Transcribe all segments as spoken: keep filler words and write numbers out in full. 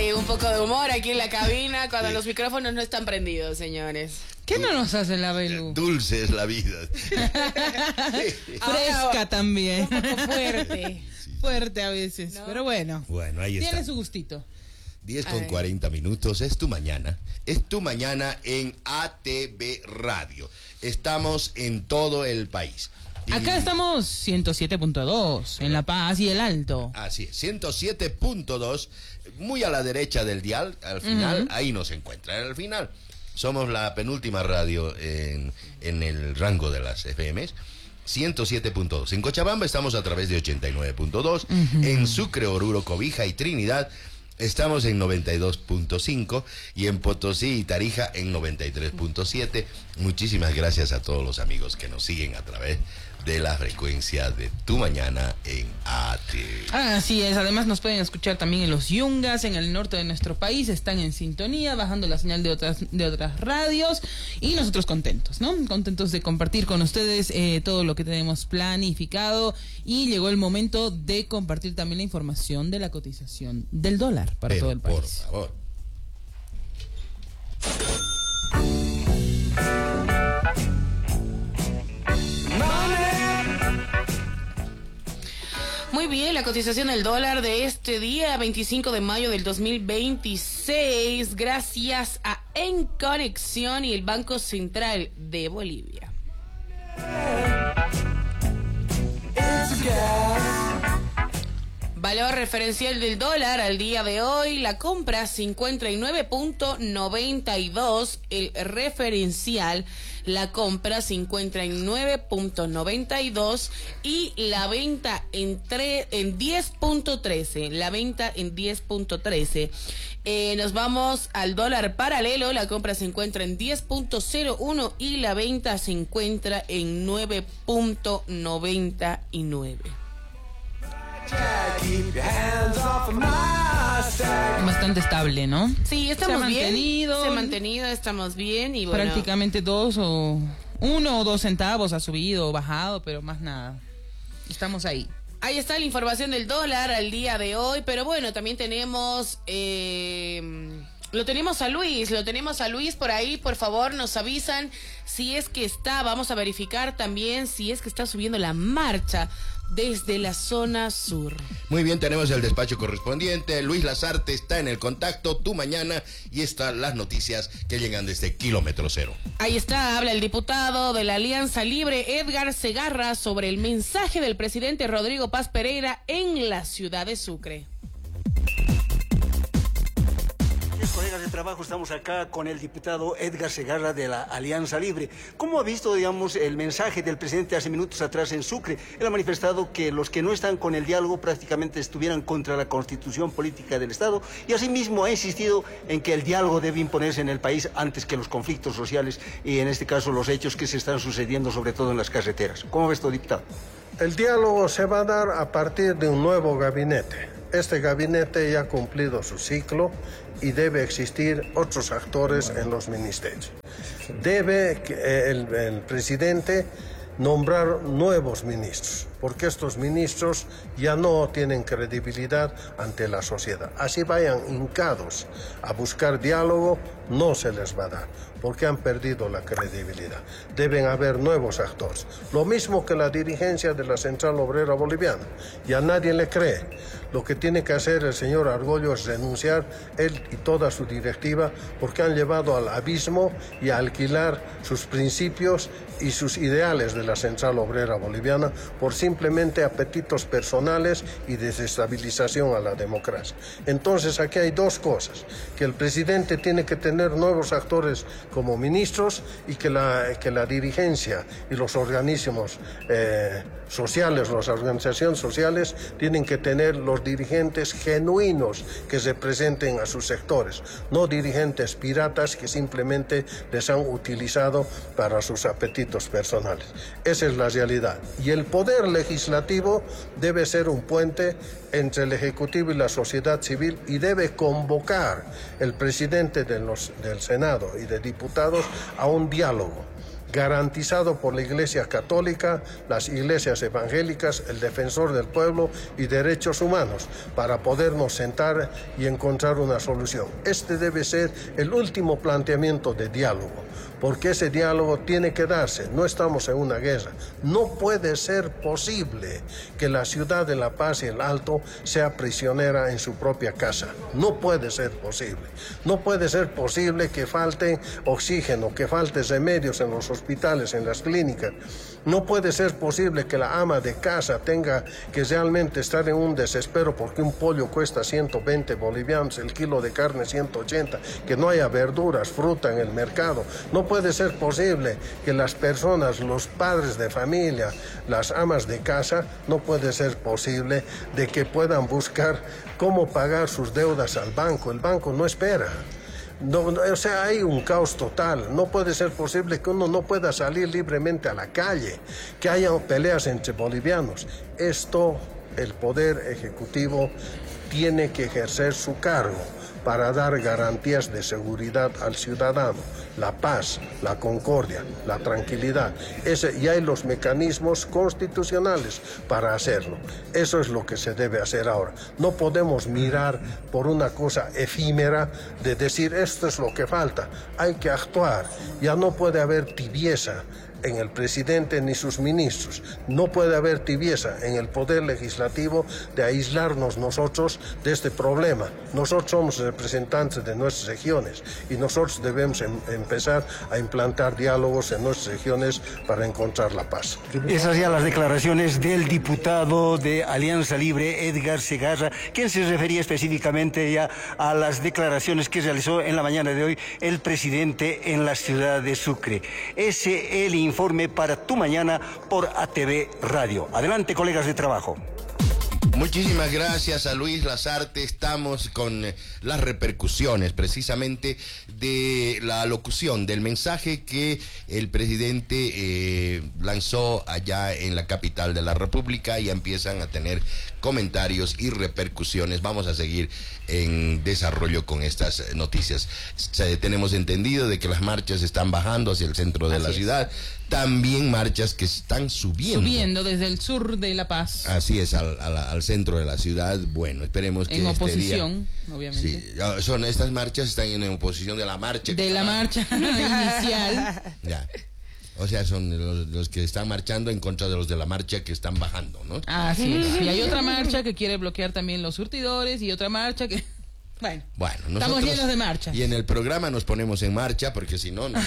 Sí, un poco de humor aquí en la cabina cuando sí. los micrófonos no están prendidos, señores. ¿Qué no nos hace la Belu? Dulce es la vida. Fresca también. Un poco fuerte. Sí. Fuerte a veces, ¿no? Pero bueno. Bueno, ahí está. Tiene su gustito. diez con cuarenta minutos, es tu mañana. Es tu mañana en A T V Radio. Estamos en todo el país. Y acá estamos ciento siete punto dos, en La Paz y el Alto. Así es, ciento siete punto dos, muy a la derecha del dial, al final, uh-huh. ahí nos encuentra. Al final, somos la penúltima radio en, en el rango de las F Ms. ciento siete punto dos. En Cochabamba estamos a través de ochenta y nueve punto dos. Uh-huh. En Sucre, Oruro, Cobija y Trinidad estamos en noventa y dos punto cinco. Y en Potosí y Tarija en noventa y tres punto siete. Muchísimas gracias a todos los amigos que nos siguen a través de la frecuencia de Tu Mañana en A T V. Así es, además nos pueden escuchar también en los Yungas, en el norte de nuestro país, están en sintonía, bajando la señal de otras de otras radios, y nosotros contentos, ¿no? Contentos de compartir con ustedes eh, todo lo que tenemos planificado, y llegó el momento de compartir también la información de la cotización del dólar para Pero, todo el país. Por favor. Muy bien, la cotización del dólar de este día, veinticinco de mayo del dos mil veintiséis, gracias a En Conexión y el Banco Central de Bolivia. Valor referencial del dólar al día de hoy, la compra cincuenta y nueve punto noventa y dos, el referencial, la compra cincuenta y nueve punto noventa y dos y la venta en, tre- en diez punto trece, la venta en diez punto trece. Eh, nos vamos al dólar paralelo, la compra se encuentra en diez punto cero uno y la venta se encuentra en nueve punto noventa y nueve. Bastante estable, ¿no? Sí, estamos se ha bien. Mantenido, se ha mantenido, estamos bien y bueno. Prácticamente dos o uno o dos centavos ha subido o bajado, pero más nada. Estamos ahí. Ahí está la información del dólar al día de hoy, pero bueno, también tenemos... Eh, Lo tenemos a Luis, lo tenemos a Luis por ahí, por favor nos avisan si es que está, vamos a verificar también si es que está subiendo la marcha desde la zona sur. Muy bien, tenemos el despacho correspondiente, Luis Lazarte está en el contacto, Tu Mañana, y están las noticias que llegan desde Kilómetro Cero. Ahí está, habla el diputado de la Alianza Libre, Edgar Segarra, sobre el mensaje del presidente Rodrigo Paz Pereira en la ciudad de Sucre. Colegas de trabajo, estamos acá con el diputado Edgar Segarra de la Alianza Libre. ¿Cómo ha visto, digamos, el mensaje del presidente hace minutos atrás en Sucre? Él ha manifestado que los que no están con el diálogo prácticamente estuvieran contra la constitución política del Estado, y asimismo ha insistido en que el diálogo debe imponerse en el país antes que los conflictos sociales y en este caso los hechos que se están sucediendo sobre todo en las carreteras. ¿Cómo ves esto, diputado? El diálogo se va a dar a partir de un nuevo gabinete. Este gabinete ya ha cumplido su ciclo y debe existir otros actores en los ministerios. Debe el, el presidente nombrar nuevos ministros, porque estos ministros ya no tienen credibilidad ante la sociedad. Así vayan hincados a buscar diálogo, no se les va a dar, porque han perdido la credibilidad. Deben haber nuevos actores. Lo mismo que la dirigencia de la Central Obrera Boliviana. Ya nadie le cree. Lo que tiene que hacer el señor Argollo es renunciar, él y toda su directiva, porque han llevado al abismo y a alquilar sus principios y sus ideales de la Central Obrera Boliviana por simplemente apetitos personales y desestabilización a la democracia. Entonces aquí hay dos cosas, que el presidente tiene que tener nuevos actores como ministros y que la, que la dirigencia y los organismos eh, sociales, las organizaciones sociales tienen que tener los dirigentes genuinos que representen a sus sectores, no dirigentes piratas que simplemente les han utilizado para sus apetitos personales. Esa es la realidad. Y el poder legislativo debe ser un puente entre el Ejecutivo y la sociedad civil y debe convocar el presidente de los, del Senado y de diputados a un diálogo garantizado por la Iglesia Católica, las iglesias evangélicas, el Defensor del Pueblo y Derechos Humanos, para podernos sentar y encontrar una solución. Este debe ser el último planteamiento de diálogo, porque ese diálogo tiene que darse. No estamos en una guerra. No puede ser posible que la ciudad de La Paz y el Alto sea prisionera en su propia casa. No puede ser posible. No puede ser posible que falte oxígeno, que falte remedios en los hospitales, en las clínicas. No puede ser posible que la ama de casa tenga que realmente estar en un desespero porque un pollo cuesta ciento veinte bolivianos, el kilo de carne ciento ochenta, que no haya verduras, fruta en el mercado. No puede ser posible que las personas, los padres de familia, las amas de casa, no puede ser posible de que puedan buscar cómo pagar sus deudas al banco. El banco no espera. No, no, o sea, hay un caos total. No puede ser posible que uno no pueda salir libremente a la calle, que haya peleas entre bolivianos. Esto, el Poder Ejecutivo tiene que ejercer su cargo para dar garantías de seguridad al ciudadano, la paz, la concordia, la tranquilidad. Ese, y hay los mecanismos constitucionales para hacerlo. Eso es lo que se debe hacer ahora. No podemos mirar por una cosa efímera de decir esto es lo que falta. Hay que actuar. Ya no puede haber tibieza en el presidente ni sus ministros. No puede haber tibieza en el poder legislativo de aislarnos nosotros de este problema. Nosotros somos representantes de nuestras regiones y nosotros debemos em empezar a implantar diálogos en nuestras regiones para encontrar la paz. Esas ya las declaraciones del diputado de Alianza Libre, Edgar Segarra, quien se refería específicamente ya a las declaraciones que realizó en la mañana de hoy el presidente en la ciudad de Sucre. Ese el informe para Tu Mañana por A T V Radio. Adelante, colegas de trabajo. Muchísimas gracias a Luis Lazarte. Estamos con las repercusiones precisamente de la locución del mensaje que el presidente eh, lanzó allá en la capital de la República. Ya empiezan a tener comentarios y repercusiones. Vamos a seguir en desarrollo con estas noticias. Se, tenemos entendido de que las marchas están bajando hacia el centro de Así la es. ciudad. También marchas que están subiendo. Subiendo desde el sur de La Paz. Así es, al, al, al centro de la ciudad. Bueno, esperemos que en este oposición, día, obviamente. Sí, son estas marchas están en oposición de la marcha. De la marcha inicial. Ya. O sea, son los, los que están marchando en contra de los de la marcha que están bajando, ¿no? Así es. Y hay otra marcha que quiere bloquear también los surtidores y otra marcha que... Bueno, bueno estamos llenos de marcha. Y en el programa nos ponemos en marcha porque si no... no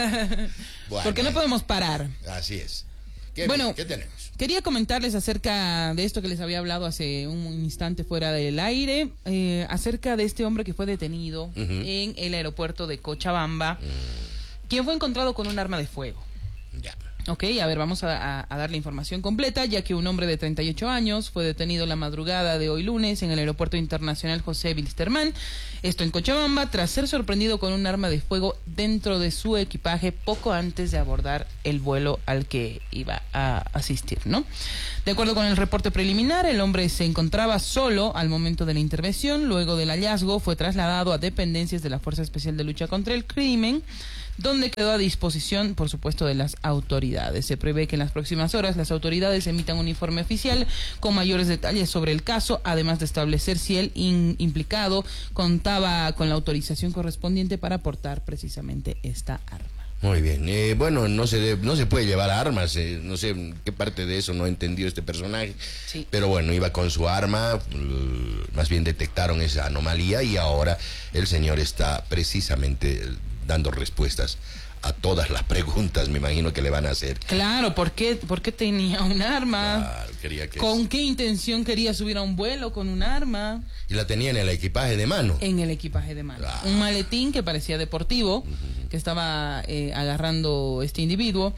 bueno, porque no podemos parar. Así es. ¿Qué, bueno, ¿qué tenemos? Quería comentarles acerca de esto que les había hablado hace un instante fuera del aire, eh, acerca de este hombre que fue detenido uh-huh. en el aeropuerto de Cochabamba, uh-huh. quien fue encontrado con un arma de fuego. Ya. Ok, a ver, vamos a, a, a dar la información completa, ya que un hombre de treinta y ocho años fue detenido la madrugada de hoy lunes en el Aeropuerto Internacional José Wilstermann, esto en Cochabamba, tras ser sorprendido con un arma de fuego dentro de su equipaje poco antes de abordar el vuelo al que iba a asistir, ¿no? De acuerdo con el reporte preliminar, el hombre se encontraba solo al momento de la intervención. Luego del hallazgo fue trasladado a dependencias de la Fuerza Especial de Lucha contra el Crimen, donde quedó a disposición, por supuesto, de las autoridades. Se prevé que en las próximas horas las autoridades emitan un informe oficial con mayores detalles sobre el caso, además de establecer si el in- implicado contaba con la autorización correspondiente para portar precisamente esta arma. Muy bien. Eh, bueno, no se debe, no se puede llevar armas. Eh, no sé qué parte de eso no entendió este personaje. Sí. Pero bueno, iba con su arma. Uh, más bien detectaron esa anomalía y ahora el señor está precisamente dando respuestas a todas las preguntas, me imagino que le van a hacer. Claro, ¿por qué, por qué tenía un arma? Claro, quería que ¿Con es... qué intención quería subir a un vuelo con un arma? Y la tenía en el equipaje de mano. En el equipaje de mano. Claro. Un maletín que parecía deportivo, uh-huh. que estaba eh, agarrando este individuo.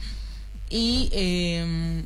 Y, eh,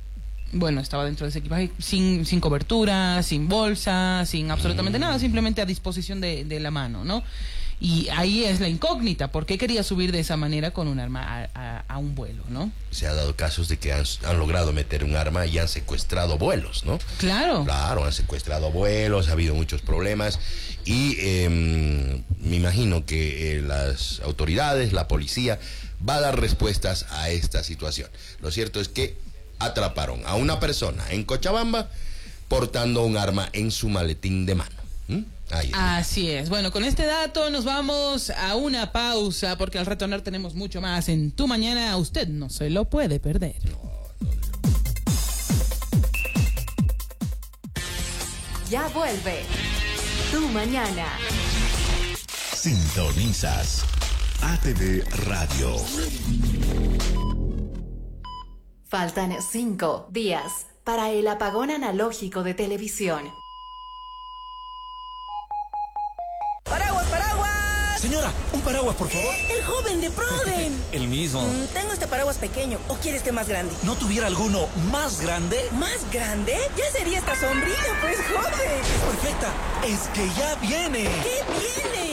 bueno, estaba dentro de ese equipaje sin, sin cobertura, sin bolsa, sin absolutamente uh-huh. nada, simplemente a disposición de, de la mano, ¿no? Y ahí es la incógnita, ¿por qué quería subir de esa manera con un arma a, a, a un vuelo, no? Se ha dado casos de que han, han logrado meter un arma y han secuestrado vuelos, ¿no? Claro. Claro, han secuestrado vuelos, ha habido muchos problemas y eh, me imagino que eh, las autoridades, la policía, va a dar respuestas a esta situación. Lo cierto es que atraparon a una persona en Cochabamba portando un arma en su maletín de mano. ¿Mm? Ahí Así es. Bueno, con este dato nos vamos a una pausa porque al retornar tenemos mucho más en Tu Mañana. Usted no se lo puede perder. Ya vuelve Tu Mañana. Sintonizas A T V Radio. Faltan cinco días para el apagón analógico de televisión. ¡Paraguas, paraguas! Señora, un paraguas, por favor. El joven de Proden. El mismo. Mm, tengo este paraguas pequeño. ¿O quiere este más grande? ¿No tuviera alguno más grande? ¿Más grande? Ya sería esta sombrilla, pues, joven. Es perfecta. Es que ya viene. ¿Qué viene?